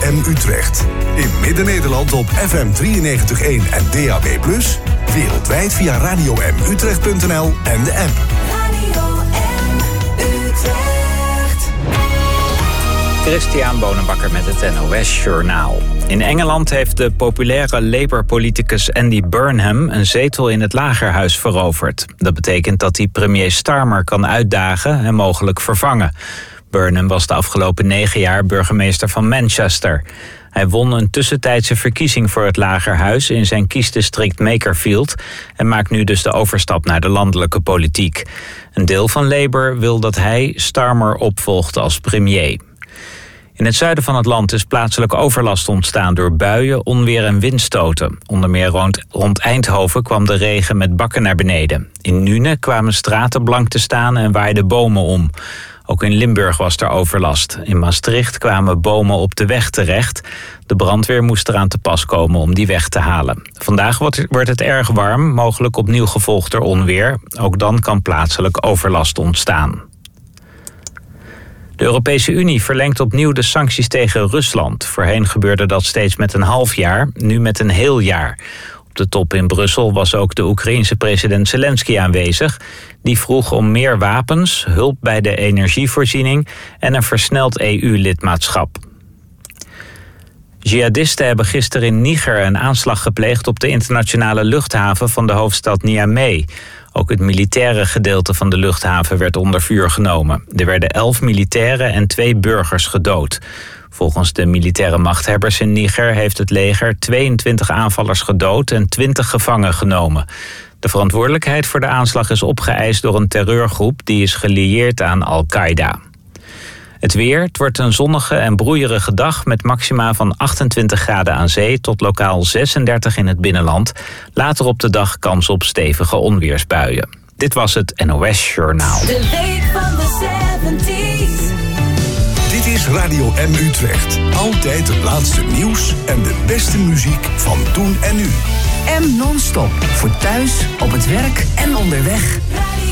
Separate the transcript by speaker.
Speaker 1: M Utrecht. In Midden-Nederland op FM 93.1 en DAB+. Wereldwijd via radiomutrecht.nl en de app.
Speaker 2: Radio M Utrecht.
Speaker 3: Christian Bonenbakker met het NOS Journaal. In Engeland heeft de populaire Labour-politicus Andy Burnham een zetel in het Lagerhuis veroverd. Dat betekent dat hij premier Starmer kan uitdagen en mogelijk vervangen. Burnham was de afgelopen 9 jaar burgemeester van Manchester. Hij won een tussentijdse verkiezing voor het Lagerhuis in zijn kiesdistrict Makerfield en maakt nu dus de overstap naar de landelijke politiek. Een deel van Labour wil dat hij Starmer opvolgt als premier. In het zuiden van het land is plaatselijk overlast ontstaan door buien, onweer en windstoten. Onder meer rond Eindhoven kwam de regen met bakken naar beneden. In Nuenen kwamen straten blank te staan en waaiden bomen om. Ook in Limburg was er overlast. In Maastricht kwamen bomen op de weg terecht. De brandweer moest eraan te pas komen om die weg te halen. Vandaag wordt het erg warm, mogelijk opnieuw gevolgd door onweer. Ook dan kan plaatselijk overlast ontstaan. De Europese Unie verlengt opnieuw de sancties tegen Rusland. Voorheen gebeurde dat steeds met een half jaar, nu met een heel jaar. Op de top in Brussel was ook de Oekraïense president Zelensky aanwezig. Die vroeg om meer wapens, hulp bij de energievoorziening en een versneld EU-lidmaatschap. Jihadisten hebben gisteren in Niger een aanslag gepleegd op de internationale luchthaven van de hoofdstad Niamey. Ook het militaire gedeelte van de luchthaven werd onder vuur genomen. Er werden 11 militairen en 2 burgers gedood. Volgens de militaire machthebbers in Niger heeft het leger 22 aanvallers gedood en 20 gevangen genomen. De verantwoordelijkheid voor de aanslag is opgeëist door een terreurgroep die is gelieerd aan Al-Qaeda. Het weer, het wordt een zonnige en broeierige dag met maxima van 28 graden aan zee tot lokaal 36 in het binnenland. Later op de dag kans op stevige onweersbuien. Dit was het NOS Journaal.
Speaker 2: De week van de 70s.
Speaker 1: Dit is Radio M Utrecht. Altijd het laatste nieuws en de beste muziek van toen en nu.
Speaker 4: M non-stop. Voor thuis, op het werk en onderweg.